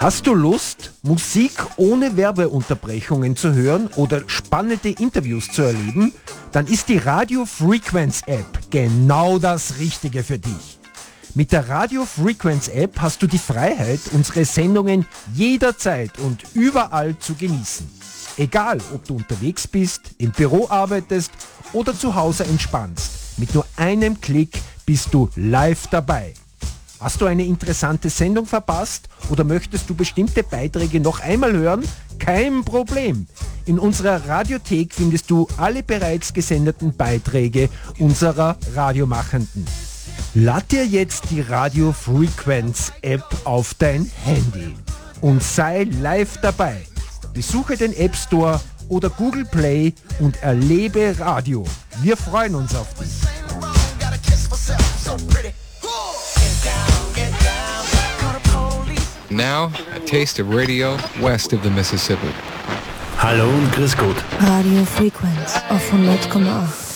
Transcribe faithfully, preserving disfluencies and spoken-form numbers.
Hast du Lust, Musik ohne Werbeunterbrechungen zu hören oder spannende Interviews zu erleben? Dann ist die Radio Frequenz App genau das Richtige für dich. Mit der Radio Frequenz App hast du die Freiheit, unsere Sendungen jederzeit und überall zu genießen. Egal, ob du unterwegs bist, im Büro arbeitest oder zu Hause entspannst. Mit nur einem Klick bist du live dabei. Hast du eine interessante Sendung verpasst oder möchtest du bestimmte Beiträge noch einmal hören? Kein Problem. In unserer Radiothek findest du alle bereits gesendeten Beiträge unserer Radiomachenden. Lad dir jetzt die Radio Frequenz App auf dein Handy und sei live dabei. Besuche den App Store oder Google Play und erlebe Radio. Wir freuen uns auf dich. Now, a taste of radio west of the Mississippi. Hallo und grüß Gott. Radio Frequenz auf hundert Komma acht.